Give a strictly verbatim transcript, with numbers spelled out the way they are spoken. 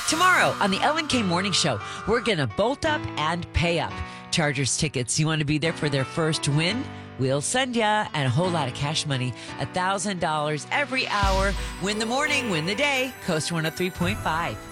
Tomorrow on the Ellen K Morning Show, we're going to bolt up and pay up. Chargers tickets. You want to be there for their first win? We'll send ya, and a whole lot of cash money, one thousand dollars every hour. Win the morning, win the day. Coast one oh three point five.